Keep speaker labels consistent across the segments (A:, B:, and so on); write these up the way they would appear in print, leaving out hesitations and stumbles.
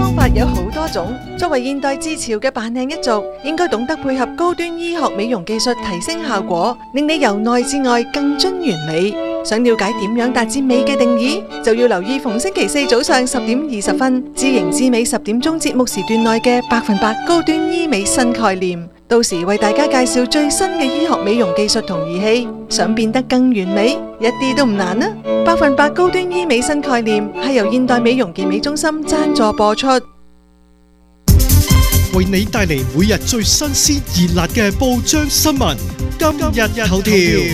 A: 方法有好多種，作為現代之潮嘅扮靚一族，應該懂得配合高端醫學美容技術提升效果，令你由內至外更臻完美。想了解點樣達至美嘅定義，就要留意逢星期四早上10:20，知型知美10點鐘節目時段內嘅100%高端醫美新概念。到時為大家介紹最新嘅醫學美容技術同儀器，想變得更完美，一啲都唔難啊！100%高端醫美新概念係由現代美容健美中心贊助播出，
B: 為你帶嚟每日最新鮮熱辣嘅報章新聞。今日頭條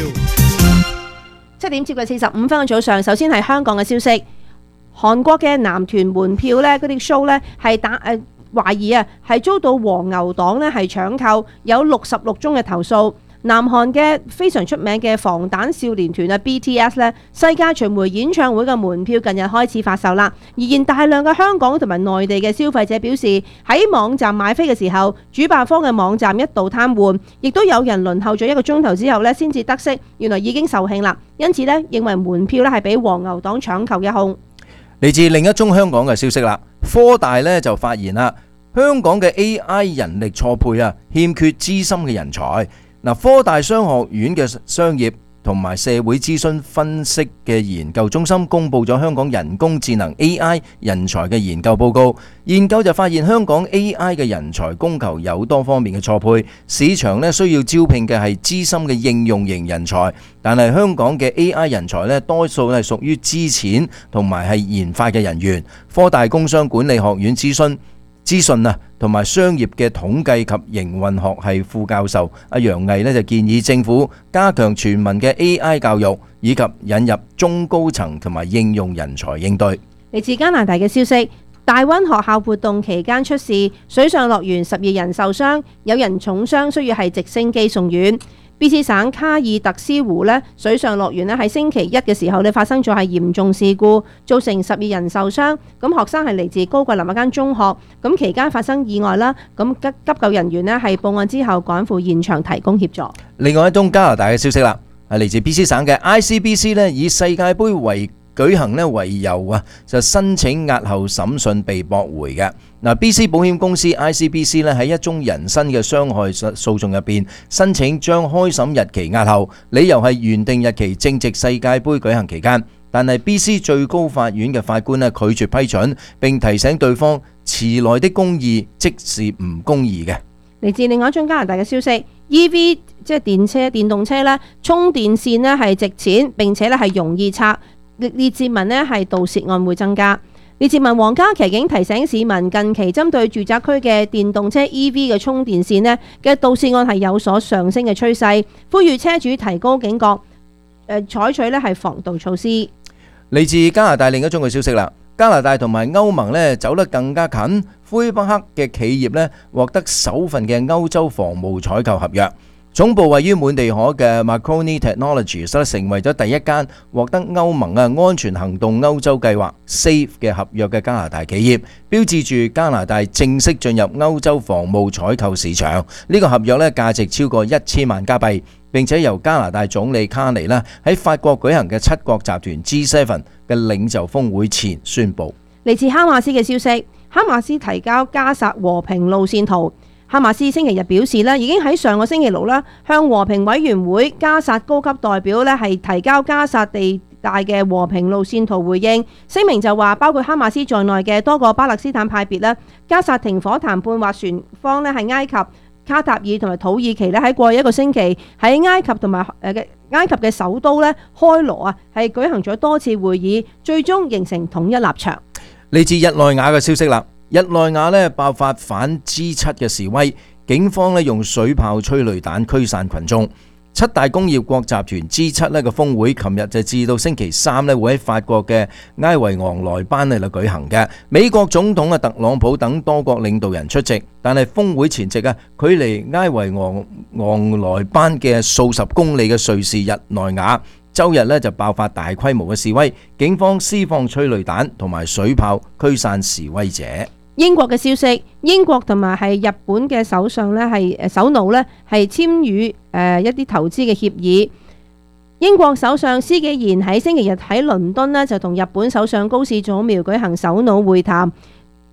C: 7點接近45分嘅早上，首先係香港嘅消息。韓國嘅男團門票呢，嗰啲 show 呢係懷疑係遭到黃牛黨呢係搶購，有66宗嘅投訴。南韓嘅非常出名嘅防彈少年團BTS 呢，世界巡迴演唱會嘅門票近日開始發售啦。而現大量嘅香港同埋內地嘅消費者表示，喺網站買飛嘅時候，主辦方嘅網站一度癱瘓，亦都有人輪候咗1個鐘頭之後呢先至得悉原來已經售罄啦。因此呢，認為門票呢係俾黃牛黨搶購一空。
D: 嚟自另一宗香港嘅消息啦，科大呢就發現啦，香港嘅 AI 人力錯配欠缺資深嘅人才。科大商學院嘅商業同埋社會諮詢分析嘅研究中心公布咗香港人工智能 AI 人才嘅研究報告。研究就發現香港 AI 嘅人才供求有多方面嘅錯配，市場呢需要招聘嘅係資深嘅應用型人才，但係香港嘅 AI 人才呢多數係屬於資淺同埋係研發嘅人員。科大工商管理學院資訊同埋商業嘅統計及營運學系副教授楊毅呢就建議政府加強全民嘅 AI 教育，以及引入中高層同埋應用人才應對。
C: 嚟自加拿大嘅消息，大溫學校活動期間出事，水上樂園12人受傷，有人重傷，需要係直升機送院。BC 省卡爾特斯湖呢水上樂園呢喺星期一嘅時候呢發生咗係嚴重事故，造成12人受傷。咁學生係嚟自高桂林一間中學，咁期間發生意外啦。咁急救人員呢係報案之後趕赴現場提供協助。
D: 另外一宗加拿大嘅消息啦，係嚟自 BC 省嘅 ICBC 呢以世界盃舉行呢為由就申請押後審訊被駁回嘅。BC 保險公司 ICBC 呢喺一宗人身嘅傷害訴訟入邊申請將開審日期押後，理由係原定日期正值世界盃舉行期間，但係 BC 最高法院嘅法官呢拒絕批准，並提醒對方遲來的公義即是唔公義嘅。
C: 嚟自另外一宗加拿大嘅消息 ，EV 即係電動車呢充電線呢係值錢，並且呢係容易拆。列治文呢係盜竊案會增加。列治文皇家騎警提醒市民，近期針對住宅區嘅電動車 EV 嘅充電線呢嘅盜竊案係有所上升嘅趨勢，呼籲車主提高警覺，採取呢係防盜措施。
D: 嚟自加拿大另一宗嘅消息啦，加拿大同埋歐盟呢走得更加近，魁北克嘅企業呢獲得首份嘅歐洲防務採購合約。總部位於滿地可嘅 Marconi Technologies 成為咗第一間獲得歐盟安全行動歐洲計劃 SAFE 嘅合約嘅加拿大企業，標誌住加拿大正式進入歐洲防務採購市場。呢個合約價值超過1000萬加幣，並且由加拿大總理卡尼喺法國舉行嘅7國集團 G7 嘅領袖峰會前宣布。
C: 嚟自哈馬斯嘅消息，哈馬斯提交加薩和平路線圖。哈馬斯星期日表示已經喺上個星期六向和平委員會加薩高級代表係提交加薩地帶嘅和平路線圖回應。聲明就話，包括哈馬斯在內嘅多個巴勒斯坦派別加薩停火談判斡旋方係埃及、卡塔爾同埋土耳其喺過去1個星期喺埃及同埋埃及嘅首都開羅係舉行咗多次會議，最終形成統一立場。
D: 嚟自日內瓦嘅消息啦。日內瓦爆發反 G7 嘅示威，警方用水炮、催淚彈驅散群眾。7大工業國集團 G7 嘅峰會，琴日就至到星期3會喺法國嘅埃維昂萊班嚟舉行嘅。美國總統特朗普等多國領導人出席，但係峰會前夕距離埃維昂萊班嘅數十公里嘅瑞士日內瓦，周日就爆發大規模嘅示威，警方施放催淚彈同埋水炮驅散示威者。
C: 英國嘅消息，英國同埋係日本嘅首相首腦係簽署一啲投資嘅協議。英國首相施紀賢喺星期日喺倫敦就同日本首相高市早苗舉行首腦會談。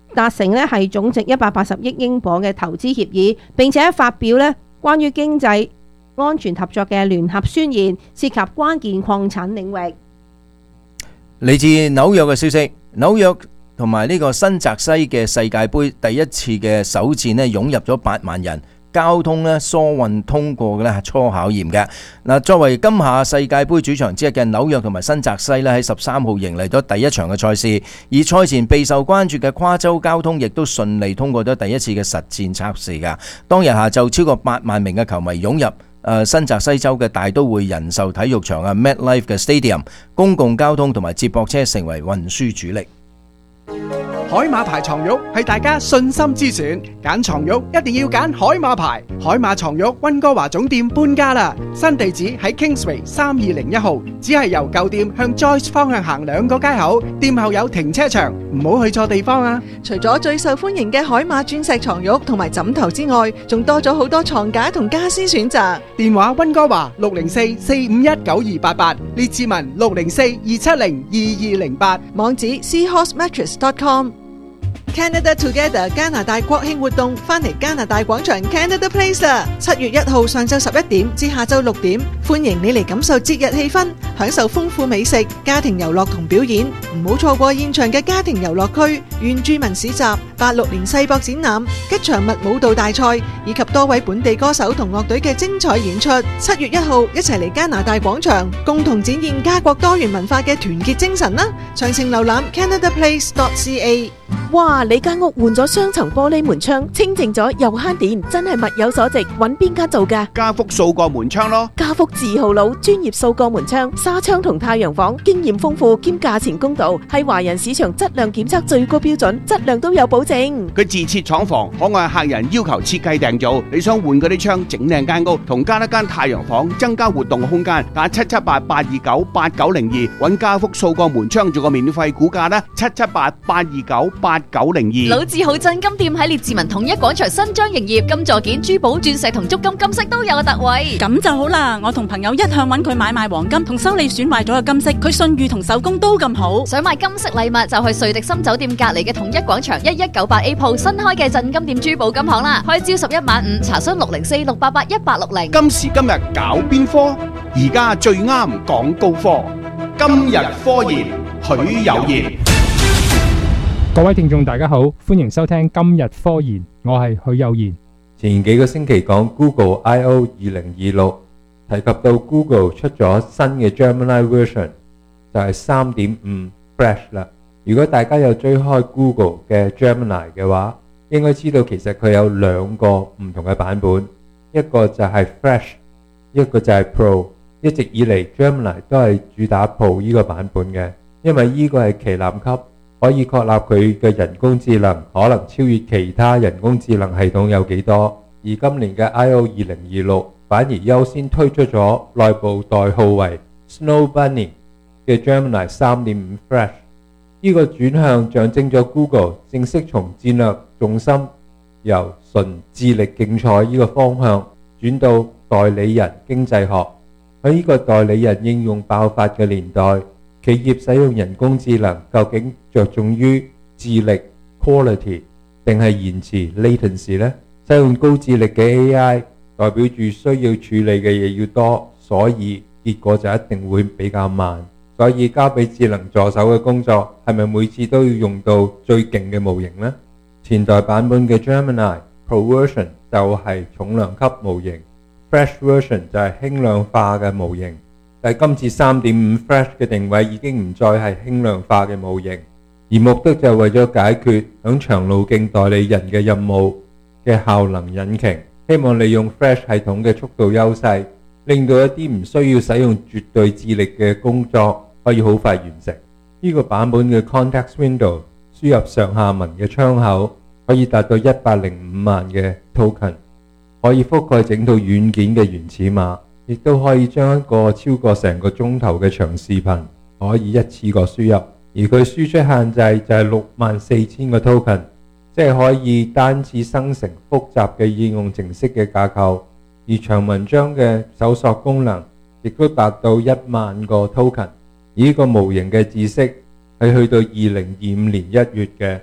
C: 達成呢係總值180億英鎊嘅投資協議，並且發表呢關於經濟安全合作嘅聯合宣言，涉及關鍵礦產領域。
D: 嚟自紐約嘅消息，紐約同埋呢個新澤西嘅世界盃第一次嘅首戰呢，湧入咗8萬人，交通呢疏運通過嘅呢係初考驗嘅。嗱，作為今夏世界盃主場之一嘅紐約同埋新澤西呢，喺13號迎嚟咗第一場嘅賽事，而賽前備受關注嘅跨州交通亦都順利通過咗第一次嘅實戰測試㗎。當日下晝超過8萬名嘅球迷湧入新澤西州嘅大都會人壽體育場MetLife 嘅 Stadium， 公共交通同埋接駁車成為運輸主力。
E: 海馬牌床褥係大家信心之選，揀床褥一定要揀海馬牌。海馬床褥溫哥華總店搬家啦，新地址喺 Kingsway 3201號，只係由舊店向 Joyce 方向行2個街口，店後有停車場，唔好去錯地方啊！
A: 除咗最受歡迎嘅海馬鑽石床褥同埋枕頭之外，仲多咗好多床架同家私選擇。
E: 電話溫哥華604-451-9288，列治文604-270-2208，
A: 網址 seahorsemattress.com。Canada Together 加拿大國慶活動返嚟加拿大廣場 Canada Place 啦！7月1號上晝11點至下晝6點，歡迎你嚟感受節日氣氛，享受豐富美食、家庭遊樂同表演。唔好錯過現場嘅家庭遊樂區、原住民市集、86年世博展覽、吉祥物舞蹈大賽以及多位本地歌手同樂隊嘅精彩演出。7月1號一齊嚟加拿大廣場，共同展現家國多元文化嘅團結精神啦！詳情瀏覽 canadaplace.ca。
F: 哇！你間屋換咗雙層玻璃門窗，清淨咗又慳電，真係物有所值。揾邊間做㗎？
G: 家福掃過門窗咯。
F: 家福字號佬，專業掃過門窗、紗窗同太陽房，經驗豐富兼價錢公道，係華人市場質量檢測最高標準，質量都有保證。
G: 佢自設廠房，可按客人要求設計訂造。你想換嗰啲窗，整靚間屋，同加一間太陽房，增加活動空間，打778-829-8902，揾家福掃過門窗做個免費估價啦，778-829-8902。
H: 老字號鎮金店喺列治文統一廣場新張營業，金座件、珠寶、鑽石同足金金飾都有特惠。
I: 咁就好啦，我同朋友一向揾佢買賣黃金同修理損壞咗嘅金飾，佢信譽同手工都咁好。
H: 想買金飾禮物就去瑞迪森酒店隔離嘅統一廣場1198A 鋪新開嘅鎮金店珠寶金行啦，開朝11晚5，查詢604-688-1860。
G: 今時今日搞邊科？而家最啱講高科。今日科研，許有言。
J: 各位聽眾大家好，歡迎收聽今日科研，我係許有言。
K: 前幾個星期講 Google I/O 2026，提及到 Google 出咗新嘅 Gemini version， 就係 3.5 Fresh 啦。如果大家有追開 Google 嘅 Gemini 嘅話，應該知道其實佢有兩個唔同嘅版本，一個就係 Fresh， 一個就係 Pro。一直以嚟 Gemini 都係主打 Pro 呢個版本嘅，因為呢個係旗艦級，可以確立佢嘅人工智能可能超越其他人工智能系統有幾多。而今年嘅 I/O 2026反而優先推出咗內部代號為 Snow Bunny 嘅 Gemini 3.5 Fresh。呢個轉向象徵咗 Google 正式從戰略重心由純智力競賽呢個方向轉到代理人經濟學。喺呢個代理人應用爆發嘅年代，企業使用人工智能究竟着重於智力 quality 定係延遲 latency 呢？使用高智力嘅 AI 代表住需要處理嘅嘢要多，所以結果就一定會比較慢。所以交俾智能助手嘅工作係咪每次都要用到最勁嘅模型呢？前代版本嘅 Gemini Pro Version 就係重量級模型，Fresh Version 就係輕量化嘅模型。但係今次 3.5 Fresh 嘅定位已經唔再係輕量化嘅模型，而目的就係為咗解決響長路徑代理人嘅任務嘅效能引擎，希望利用 Fresh 系統嘅速度優勢，令到一啲唔需要使用絕對智力嘅工作可以好快完成。呢個版本嘅 Context Window 輸入上下文嘅窗口可以達到105萬嘅 token， 可以覆蓋整套軟件嘅原始碼，亦都可以將一個超過成個鐘頭嘅長視頻可以一次過輸入，而佢輸出限制就係64,000個 token， 即係可以單次生成複雜嘅應用程式嘅架構，而長文章嘅搜索功能亦都達到1萬個 token。而呢個模型嘅知識係去到2025年1月嘅，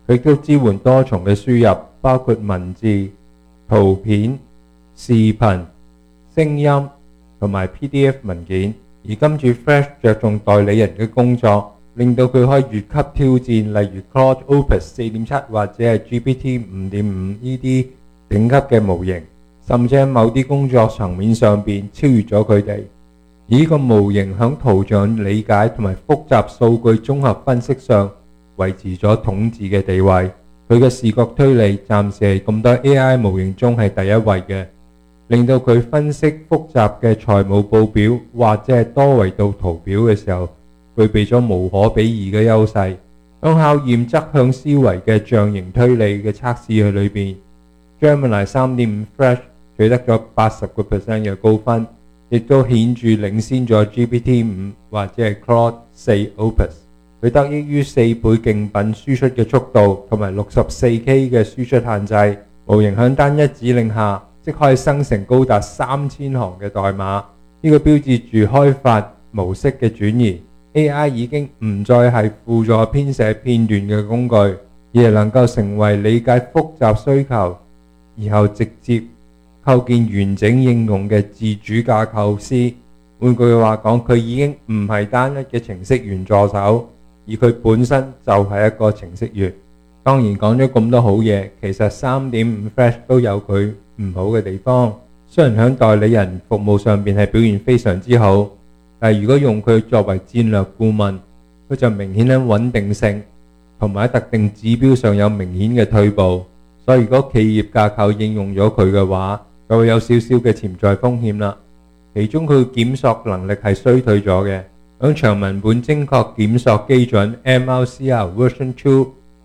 K: 佢亦都支援多重嘅輸入，包括文字、圖片、視頻、聲音同埋 PDF 文件。而今次 Fresh 着重代理人嘅工作，令到佢可以越級挑戰，例如 Claude Opus 4.7或者係 GPT 5.5呢啲頂級嘅模型，甚至喺某啲工作層面上邊超越咗佢哋。而呢個模型響圖像理解同埋複雜數據綜合分析上維持咗統治嘅地位。佢嘅視覺推理暫時係咁多 AI 模型中係第一位嘅，令到佢分析複雜嘅財務報表或者係多維度圖表嘅時候，具備咗無可比擬嘅優勢。響考驗側向思維嘅象形推理嘅測試去裏邊，Gemini 3.5 Fresh 取得咗80% 嘅高分，亦都顯著領先咗 GPT 5或者係 Claude 4 Opus。佢得益於4倍競品輸出嘅速度同埋 64K 嘅輸出限制，模型響單一指令下即可以生成高達3000行嘅代碼。呢個標誌住開發模式嘅轉移。AI 已經唔再係輔助編寫片段嘅工具，而係能夠成為理解複雜需求，然後直接構建完整應用嘅自主架構師。換句話講，佢已經唔係單一嘅程式員助手，而佢本身就係一個程式員。當然講咗咁多好嘢，其實 3.5 Fresh 都有佢唔好嘅地方。雖然喺代理人服務上邊係表現非常之好，但係如果用佢作為戰略顧問，佢就明顯喺穩定性同埋喺特定指標上有明顯嘅退步。所以如果企業架構應用咗佢嘅話，就會有少少嘅潛在風險啦。其中佢檢索能力係衰退咗嘅。響長文本精確檢索基準 MLCR Version 2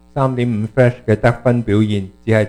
K: 3.5 Fresh 嘅得分表現只係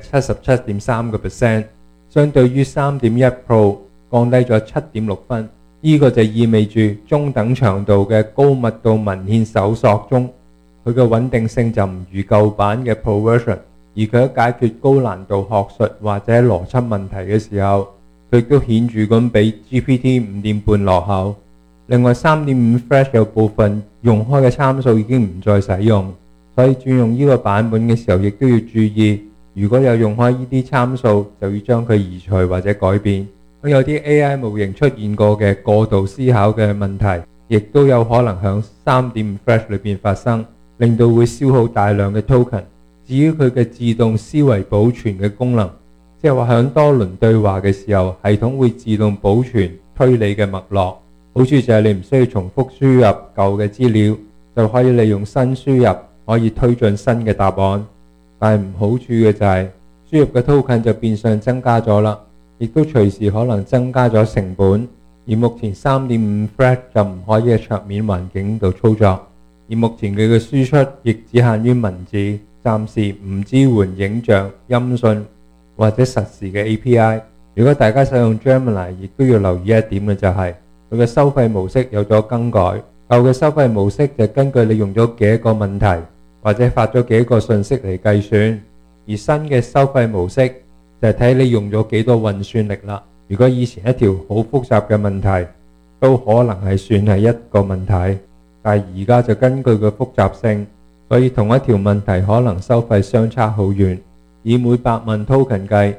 K: 77.3%， 相對於 3.1 Pro 降低咗 7.6 分。呢個就意味住中等長度嘅高密度文獻搜索中，佢嘅穩定性就唔如舊版嘅 Pro Version。而佢喺解決高難度學術或者邏輯問題嘅時候，佢亦都顯著咁比 GPT 5.5 落後。另外 3.5 Fresh 有部分用開嘅參數已經唔再使用，所以轉用呢個版本嘅時候亦都要注意，如果有用開呢啲參數，就要將佢移除或者改變。咁有啲 AI 模型出現過嘅過度思考嘅問題，亦都有可能響 3.5 Fresh 裏邊發生，令到會消耗大量嘅 token。至於佢嘅自動思維保存嘅功能，即係話響多輪對話嘅時候，系統會自動保存推理嘅脈絡。好處就係你唔需要重複輸入舊嘅資料，就可以利用新輸入可以推進新嘅答案。但係唔好處嘅就係輸入嘅 token 就變相增加咗啦，亦都隨時可能增加咗成本。而目前 3.5 Fresh 就唔可以喺桌面環境度操作，而目前佢嘅輸出亦只限於文字，暫時唔支援影像、音訊或者實時嘅 API。如果大家使用 Gemini， 亦都要留意一點嘅就係佢嘅收費模式有咗更改。舊嘅收費模式就根據你用咗幾多個問題或者發咗幾個信息嚟計算，而新嘅收費模式就係睇你用咗幾多運算力啦。如果以前一條好複雜嘅問題都可能係算係一個問題，但係而家就根據佢複雜性，所以同一條問題可能收費相差好遠。以每百萬 token 計，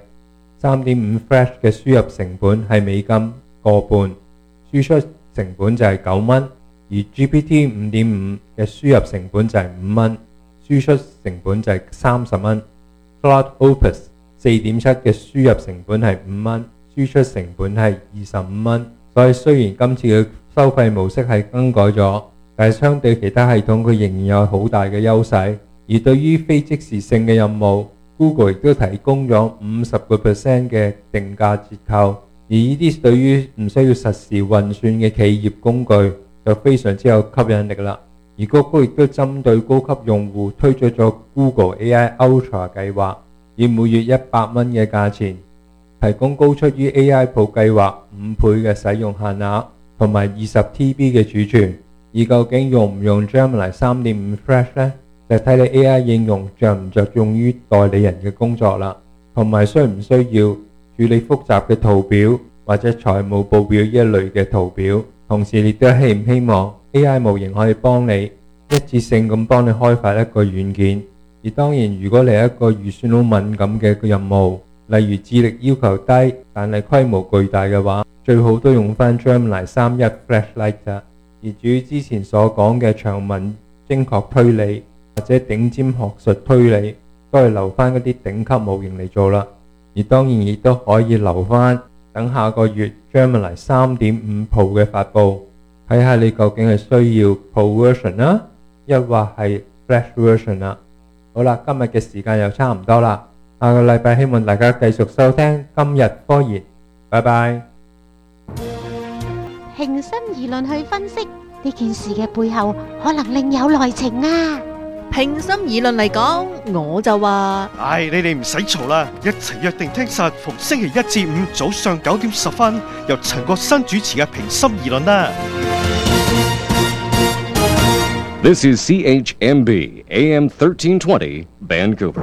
K: 3.5 Fresh 嘅輸入成本係美金個半，輸出成本就係9蚊，而 GPT 5.5 嘅輸入成本就係5蚊，輸出成本就係30蚊。Claude Opus 4.7 嘅輸入成本係5蚊，輸出成本係25蚊。所以雖然今次嘅收費模式係更改咗，但係相對其他系統佢仍然有好大嘅優勢。而對於非即時性嘅任務， Google 亦都提供咗 50% 嘅定價折扣。而呢啲對於唔需要實時運算嘅企業工具就非常之有吸引力啦。而Google亦都針對高級用戶推出咗 Google AI Ultra 計劃，以每月100蚊嘅價錢提供高出於 AI Pro 計劃5倍嘅使用限額同埋20 TB 嘅儲存。而究竟用唔用 Gemini 3.5 Fresh 呢？就睇你 AI 應用着唔着重於代理人嘅工作啦，同埋需唔需要處理複雜嘅圖表或者財務報表呢一類嘅圖表。同時你都希唔希望 AI 模型可以幫你一次性咁幫你開發一個軟件，而而當然，如果你係一個預算好敏感嘅任務，例如智力要求低但係規模巨大嘅話，最好都用翻 Gemini 3.1 Flashlight 咋。而至於之前所講嘅長文精確推理或者頂尖學術推理，都係留翻嗰啲頂級模型嚟做啦。而當然亦都可以留翻等下個月 Gemini 3.5 Pro 嘅發布，睇下你究竟係需要 Pro version 啦，抑或係 Flash version 啦。好啦，今日嘅時間又差唔多啦，下個禮拜希望大家繼續收聽今日科研，拜拜。
L: 平心而論去分析呢件事嘅背後，可能另有內情啊！
F: 平心而論嚟講，我就話，
B: 唉，你哋唔使嘈啦，一齊約定聽實逢星期一至五早上9:10，由陳國新主持嘅平心而論啦。
M: This is CHMB AM 1320 Vancouver。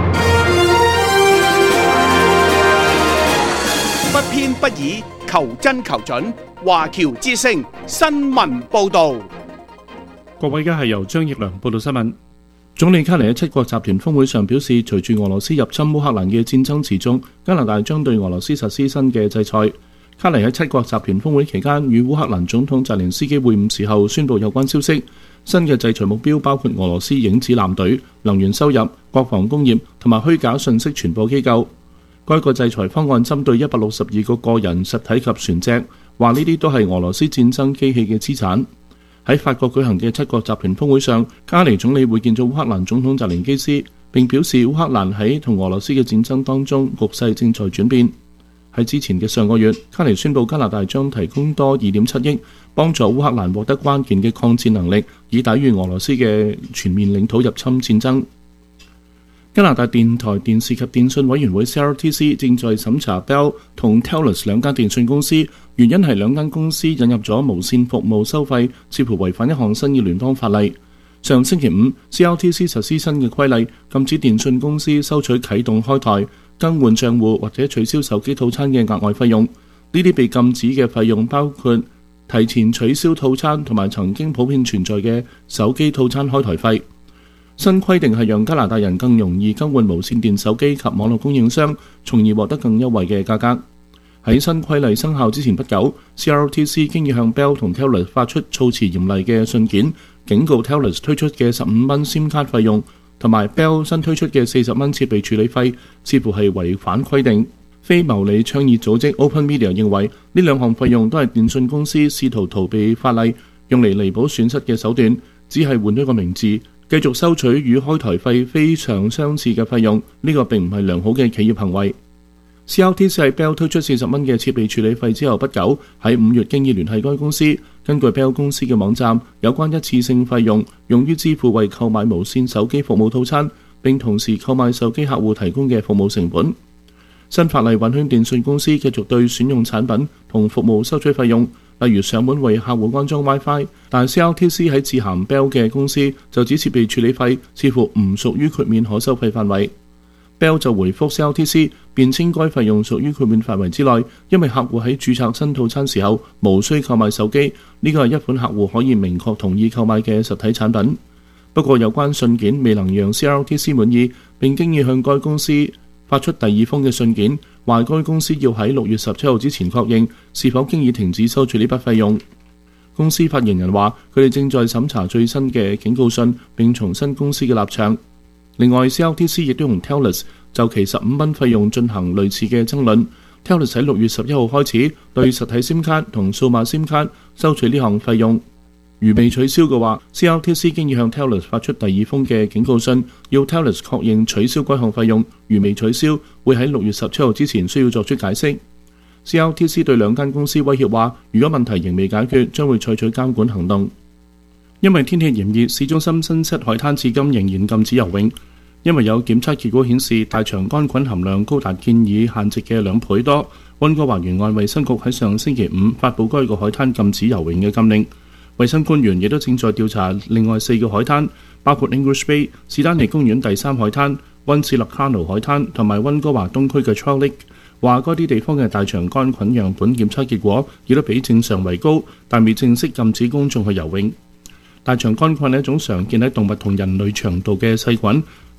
G: 不偏不倚，求真求準，華僑之聲新聞報導。
N: 各位，而家係由張奕良報道新聞。總理卡尼喺七國集團峰會上表示，隨住俄羅斯入侵烏克蘭嘅戰爭持續，加拿大將對俄羅斯實施新嘅制裁。卡尼喺七國集團峰會期間與烏克蘭總統澤連斯基會晤時候宣布有關消息。新嘅制裁目標包括俄羅斯影子艦隊、能源收入、國防工業同埋虛假信息傳播機構。該個制裁方案針對162個個人、實體及船隻，話呢啲都係俄羅斯戰爭機器嘅資產。喺法國舉行嘅七國集團峰會上，卡尼總理會見咗烏克蘭總統澤連基斯，並表示烏克蘭喺同俄羅斯嘅戰爭當中，局勢正在轉變。喺之前嘅上個月，卡尼宣布加拿大將提供多2.7億，幫助烏克蘭獲得關鍵嘅抗戰能力，以抵禦俄羅斯嘅全面領土入侵戰爭。加拿大電台電視及電訊委員會 CRTC 正在審查 Bell 同 Telus 兩間電訊公司，原因係兩間公司引入咗無線服務收費，似乎違反一項新嘅聯邦法例。上星期五 ，CRTC 實施新嘅規例，禁止電訊公司收取啟動開台、更換帳戶或者取消手機套餐嘅額外費用。呢啲被禁止嘅費用包括提前取消套餐同埋曾經普遍存在嘅手機套餐開台費。新規定係讓加拿大人更容易更換無線電手機及網絡供應商，從而獲得更優惠嘅價格。喺新規例生效之前不久， CRTC 經已向 Bell 同 Telus 發出措辭嚴厲嘅信件，警告 Telus 推出嘅15蚊 SIM 卡費用同埋 Bell 新推出嘅40蚊設備處理費，似乎係違反規定。非牟利倡議組織 Open Media 認為呢兩項費用都係電訊公司試圖逃避法例，用嚟彌補損失嘅手段，只係換咗個名字，繼續收取與開台費非常相似嘅費用，呢個並唔係良好嘅企業行為。CRTC 喺 Bell 推出40蚊嘅設備處理費之後不久，喺5月經已聯繫該公司。根據 Bell 公司嘅網站，有關一次性費用用於支付為購買無線手機服務套餐，並同時購買手機客戶提供嘅服務成本。新法例允許電訊公司繼續對選用產品同服務收取費用，例如上門為客戶安裝 WiFi， 但 CRTC 喺致函 Bell 嘅公司就指設備處理費似乎唔屬於豁免可收費範圍。Bell 就回覆 CRTC， 辯稱該費用屬於豁免範圍之內，因為客戶喺註冊新套餐時候無需購買手機，呢個係一款客戶可以明確同意購買嘅實體產品。不過有關信件未能讓 CRTC 滿意，並經已向該公司發出第二封嘅信件，話該公司要喺6月17號之前確認是否經已停止收取呢筆費用。公司發言人話，佢哋正在審查最新嘅警告信，並重申公司嘅立場。另外 ，CRTC 亦都同 Telus 就其15蚊費用進行類似嘅爭論。Telus 喺6月11號開始對實體 SIM 卡同數碼 SIM 卡收取呢項費用。如未取消嘅話 ，CRTC 經已向 Telus 發出第二封嘅警告信，要 Telus 確認取消該項費用。如未取消，會喺6月17號之前需要作出解釋。CRTC 對兩間公司威脅話，如果問題仍未解決，將會採取監管行動。因為天氣炎熱，市中心新漆海灘至今仍然禁止游泳。因為有檢測結果顯示大腸桿菌含量高達建議限值嘅2倍多，溫哥華沿岸衛生局喺上星期5發布該個海灘禁止游泳嘅禁令。衛生官員亦都正在調查另外4個海灘，包括 English Bay、士丹尼公園第3海灘、溫斯勒卡奴海灘同埋溫哥華東區嘅 Trout Lake， 話該啲地方嘅大腸桿菌樣本檢測結果亦都比正常為高，但未正式禁止公眾去游泳。大腸桿菌係一種常見喺動物同人類腸道嘅細菌，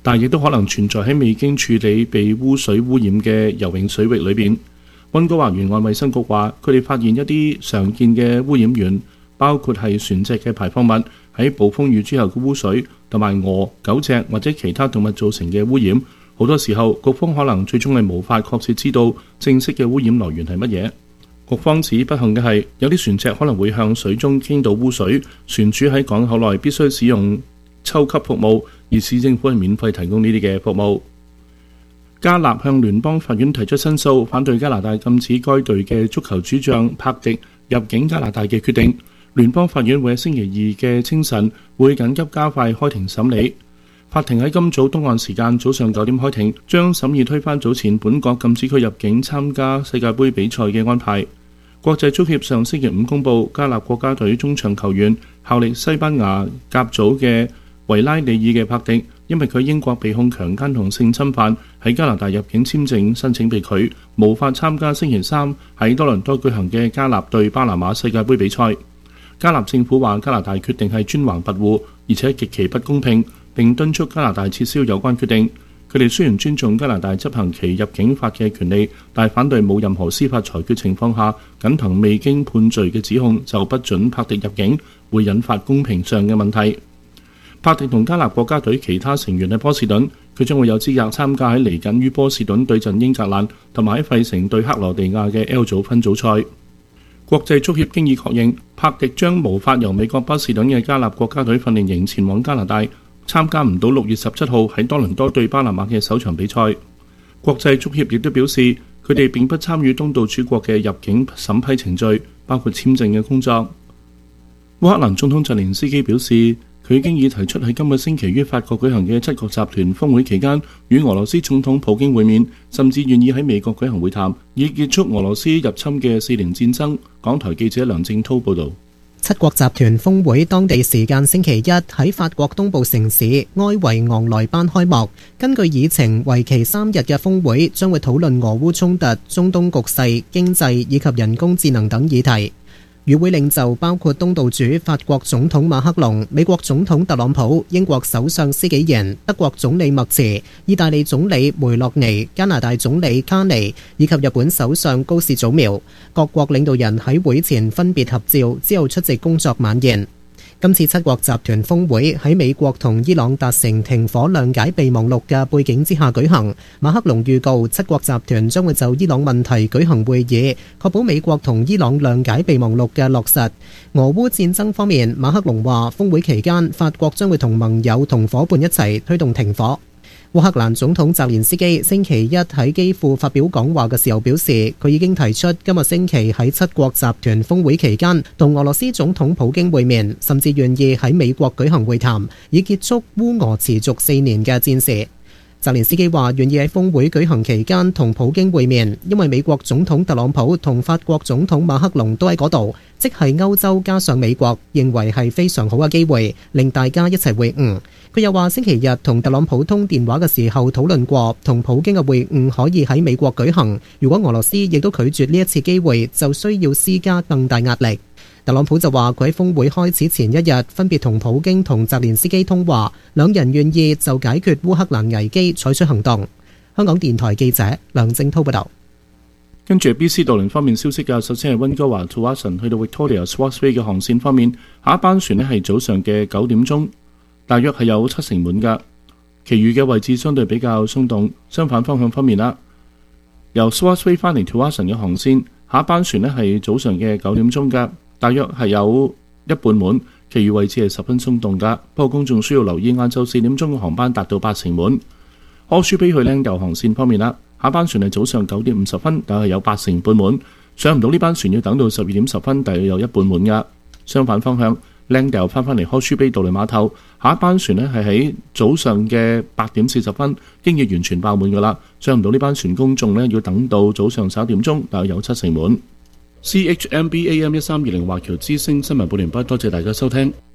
N: 但亦都可能存在喺未經處理被污水污染嘅游泳水域裏邊。溫哥華沿岸衛生局話，佢哋發現一啲常見嘅污染源，包括係船隻嘅排放物、喺暴風雨之後嘅污水，同埋鵝、狗隻或者其他動物造成嘅污染。好多時候，局方可能最終係無法確切知道正式嘅污染來源係乜嘢。局方指不幸嘅係，有啲船隻可能會向水中傾倒污水，船主喺港口內必須使用抽吸服務，而市政府係免費提供呢啲嘅服務。加納向聯邦法院提出申訴，反對加拿大禁止該隊嘅足球主將柏迪入境加拿大嘅決定。聯邦法院會喺星期二嘅清晨會緊急加快開庭審理。法庭喺今早東岸時間早上9點開庭，將審議推翻早前本國禁止佢入境參加世界盃比賽嘅安排。國際足協上星期5公佈，加納國家隊中場球員效力西班牙甲組嘅維拉利爾嘅柏迪，因為佢英國被控強姦同性侵犯，喺加拿大入境簽證申請被拒，無法參加星期三喺多倫多舉行嘅加納對巴拿馬世界盃比賽。加納政府話加拿大決定係專橫跋扈，而且極其不公平，並敦促加拿大撤銷有關決定。佢哋雖然尊重加拿大執行其入境法嘅權利，但反對冇任何司法裁決情況下，僅憑未經判罪嘅指控就不准柏迪入境，會引發公平上嘅問題。柏迪同加納國家隊其他成員喺波士頓，佢將會有資格參加喺嚟緊於波士頓對陣英格蘭同埋喺費城對克羅地亞嘅 L 組分組賽。國際足協經已確認，柏迪將無法由美國波士頓嘅加納國家隊訓練營前往加拿大，參加唔到6月17號喺多倫多對巴拿馬嘅首場比賽。國際足協亦都表示，佢哋並不參與東道主國嘅入境審批程序，包括簽證嘅工作。烏克蘭總統澤連斯基表示，佢經已提出喺今個星期於法國舉行嘅7國集團峰會期間與俄羅斯總統普京會面，甚至願意喺美國舉行會談，以結束俄羅斯入侵嘅4年戰爭。港台記者梁正滔報導。
O: 7國集團峰會當地時間星期一喺法國東部城市埃維昂萊班開幕。根據議程，為期3日嘅峰會將會討論俄烏衝突、中東局勢、經濟以及人工智能等議題。與會領袖包括東道主法國總統馬克龍、美國總統特朗普、英國首相施紀賢、德國總理默茨、意大利總理梅洛尼、加拿大總理卡尼以及日本首相高市早苗。各國領導人喺會前分別合照，之後出席工作晚宴。今次7國集團峰會喺美國同伊朗達成停火諒解備忘錄嘅背景之下舉行。馬克龍預告7國集團將會就伊朗問題舉行會議，確保美國同伊朗諒解備忘錄嘅落實。俄烏戰爭方面，馬克龍話峰會期間法國將會同盟友同夥伴一齊推動停火。烏克蘭總統澤連斯基星期一喺基輔發表講話嘅時候表示，佢已經提出今個星期喺7國集團峰會期間同俄羅斯總統普京會面，甚至願意喺美國舉行會談，以結束烏俄持續4年嘅戰事。澤連斯基話願意喺峰會舉行期間同普京會面，因為美國總統特朗普同法國總統馬克龍都喺嗰度，即係歐洲加上美國，認為係非常好嘅機會，令大家一齊會晤。佢又話星期日同特朗普通電話嘅時候討論過，同普京嘅會晤可以喺美國舉行。如果俄羅斯亦都拒絕呢一次機會，就需要施加更大壓力。特朗普就話佢喺峰會開始前一日分別同普京同澤連斯基通話，兩人願意就解決烏克蘭危機採取行動。香港電台記者梁正滔報導。
N: 跟住 BC 渡輪方面消息嘅，首先係溫哥華 Tsawwassen 去到 Victoria Swartz Bay 嘅航線方面，下一班船呢係早上嘅9點鐘，大約係有7成滿㗎，其餘嘅位置相對比較鬆動。相反方向方面啦，由 Swartz Bay 翻嚟 Tsawwassen 嘅航線，下一班船呢係早上嘅9點鐘㗎，大約係有一半滿，其餘位置係十分鬆動㗎。不過公眾需要留意，晏晝4點鐘嘅航班達到8成滿。柯舒比去Langdale航線方面啦，下班船係早上9點50分，但係有8成半滿。上唔到呢班船要等到12點10分，大約有一半滿㗎。相反方向，Langdale 翻嚟柯舒比渡輪碼頭，下一班船呢係喺早上嘅8點40分，經已完全爆滿㗎啦。上唔到呢班船，公眾呢要等到早上11點鐘，大約有7成滿。CHMB AM 1320華僑之聲新聞報完畢，多謝大家收聽。